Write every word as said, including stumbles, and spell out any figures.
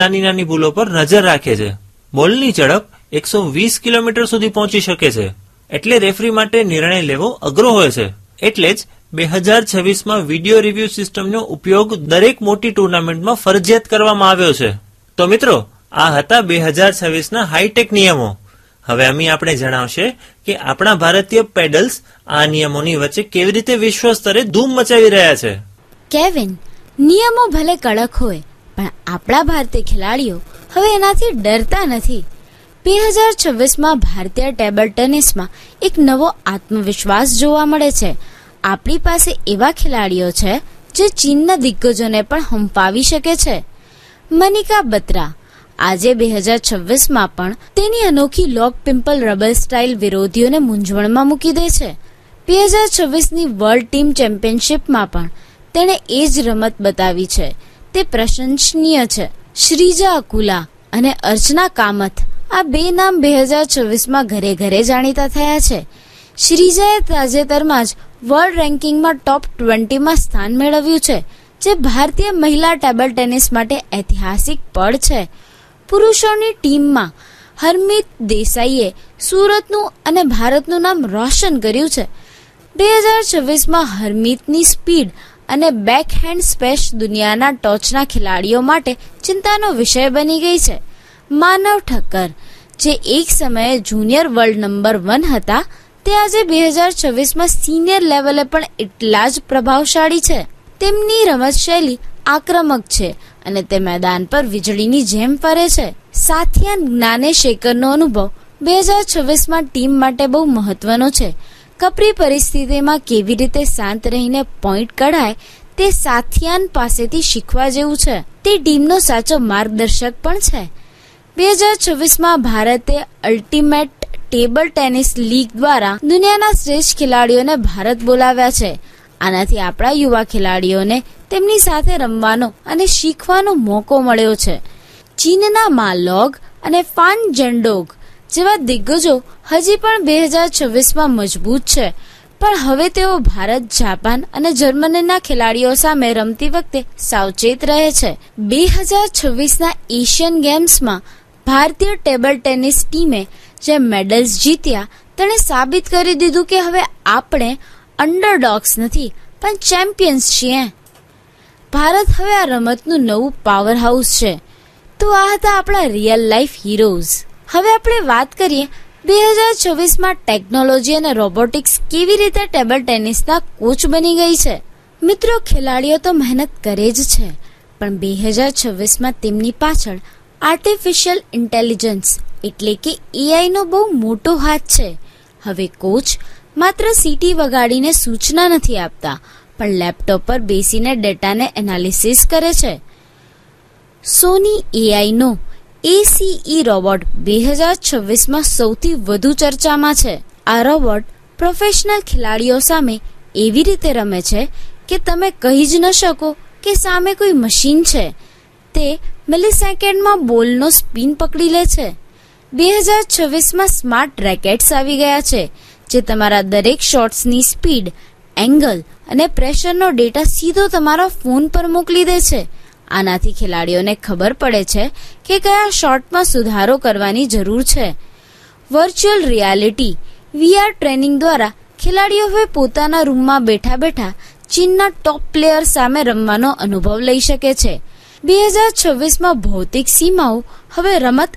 નાની નાની ભૂલો પર નજર રાખે છે. બોલની ઝડપ એકસો વીસ કિલોમીટર સુધી પહોંચી શકે છે, એટલે રેફરી માટે નિર્ણય લેવો અઘરો હોય છે. એટલે જ બે હજાર છવ્વીસમાં વિડીયો રિવ્યુ સિસ્ટમનો ઉપયોગ દરેક મોટી ટુર્નામેન્ટમાં ફરજિયાત કરવામાં આવ્યો છે. તો મિત્રો, આ હતા બે હજાર છવ્વીસના હાઈટેક નિયમો. હવે અમી આપણે જણાવશે કે આપણા ભારતીય પેડલ્સ આ નિયમોની વચ્ચે કેવી રીતે વિશ્વ સ્તરે ધૂમ મચાવી રહ્યા છે. કેવિન, નિયમો ભલે કડક હોય, પણ આપણા ભારતીય ખેલાડીઓ હવે એનાથી ડરતા નથી. બે હજાર છવ્વીસમાં ભારતીય ટેબલ ટેનિસમાં એક નવો આત્મવિશ્વાસ જોવા મળે છે. આપણી પાસે એવા ખેલાડીઓ છે જે ચીનના દિગ્ગજોને પણ હંપાવી શકે છે. મનિકા બત્રા આજે બે હજાર છવ્વીસમાં પણ તેની અનોખી લોક પિમ્પલ રબર સ્ટાઇલ વિરોધીઓને મૂંઝવણમાં મૂકી દે છે. બે હજાર છવ્વીસની વર્લ્ડ ટીમ ચેમ્પિયનશિપમાં પણ તેણે એ જ રમત બતાવી છે. તે પ્રશંસનીય છે. શ્રીજા અકુલા અને અર્ચના કામથ આ બે નામ બે હજાર છવ્વીસમાં ઘરે ઘરે જાણીતા થયા છે. શ્રીજાએ તાજેતરમાં જ વર્લ્ડ રેન્કિંગમાં ટોપ ટ્વેન્ટીમાં સ્થાન મેળવ્યું છે, જે ભારતીય મહિલા ટેબલ ટેનિસ માટે ઐતિહાસિક પળ છે. પુરુષોની ટીમમાં હરમીત દેસાઈએ સુરતનું અને ભારતનું નામ રોશન કર્યું છે. બે હજાર છવ્વીસમાં હરમીતની સ્પીડ અને બેકહેન્ડ સ્પેશ દુનિયાના ટોચના ખેલાડીઓ માટે ચિંતાનો વિષય બની ગઈ છે. માનવ ઠક્કર, જે એક સમયે જુનિયર વર્લ્ડ નંબર વન હતા, તે આજે બે હજાર છવ્વીસમાં સિનિયર લેવલે પણ એટલા જ પ્રભાવશાળી છે. તેમની રમત શૈલી આક્રમક છે અને તે મેદાન પર વીજળીની જેમ ફરે છે. સાથિયાન જ્ઞાનેશેખરનો અનુભવ બે હજાર છવ્વીસમાં ટીમ માટે બહુ મહત્વનો છે. કપરી પરિસ્થિતિમાં કેવી રીતે શાંત રહીને પોઈન્ટ કઢાય તે સાથિયાન પાસેથી શીખવા જેવું છે. તે ટીમનો સાચો માર્ગદર્શક પણ છે. બે હજાર છવ્વીસમાં ભારતે અલ્ટિમેટ ટેબલ ટેનિસ લીગ દ્વારા દુનિયાના શ્રેષ્ઠ ખેલાડીઓને ભારત બોલાવ્યા છે. આનાથી આપણા યુવા ખેલાડીઓને તેમની સાથે રમવાનો અને શીખવાનો મોકો મળ્યો છે. ચીનના મા લોગ અને ફાન જેન્ડોગ જેવા દિગ્ગજો હજી પણ બે હજાર છવ્વીસમાં મજબૂત છે, પણ હવે તેઓ ભારત, જાપાન અને જર્મનીના ખેલાડીઓ સામે રમતી વખતે સાવચેત રહે છે. બે હજાર છવ્વીસના એશિયન ગેમ્સમાં ભારતીય ટેબલ ટેનિસ ટીમે જે મેડલ્સ જીત્યા, તેણે સાબિત કરી દીધું કે હવે આપણે અંડરડોગ્સ નથી, પણ ચેમ્પિયન્સ છીએ. ભારત હવે આ રમતનું નવું પાવર હાઉસ છે. તો આ હતા આપણા રિયલ લાઈફ હીરોઝ. હવે આપણે વાત કરીએ બે હજાર છવ્વીસમાં ટેકનોલોજી અને રોબોટિક્સ કેવી રીતે ટેબલ ટેનિસના કોચ બની ગઈ છે. મિત્રો, ખેલાડીઓ તો મહેનત કરે જ છે, પણ બે હજાર છવ્વીસમાં તેમની પાછળ આર્ટિફિશિયલ ઇન્ટેલિજન્સ એટલે કે એઆઈ નો બહુ મોટો હાથ છે. હવે કોચ માત્ર સીટી વગાડીને સૂચના નથી આપતા, પણ લેપટોપ પર બેસીને ડેટાને એનાલિસિસ કરે છે. સોની એઆઈ નો એસીઈ રોબોટ બે હજાર છવ્વીસમાં સૌથી વધુ ચર્ચામાં છે. આ રોબોટ પ્રોફેશનલ ખેલાડીઓ સામે એવી રીતે રમે છે કે તમે કહી જ ન શકો કે સામે કોઈ મશીન છે. તે મિલિસેકન્ડમાં બોલનો સ્પિન પકડી લે છે. બે હજાર છવ્વીસમાં સ્માર્ટ રેકેટ્સ આવી ગયા છે, જે તમારા દરેક શોટ્સની સ્પીડ, એંગલ અને પ્રેશરનો ડેટા સીધો તમારા ફોન પર મોકલી દે છે. આનાથી ખેલાડીઓને ખબર પડે છે કે કયા શોટમાં સુધારો કરવાની જરૂર છે. વર્ચ્યુઅલ રિયાલિટી વીઆર ટ્રેનિંગ દ્વારા ખેલાડીઓ હવે પોતાના રૂમમાં બેઠા બેઠા ચીનના ટોપ પ્લેયર સામે રમવાનો અનુભવ લઈ શકે છે. બે હજાર છવ્વીસમાં ભૌતિક સીમાઓ હવે રમત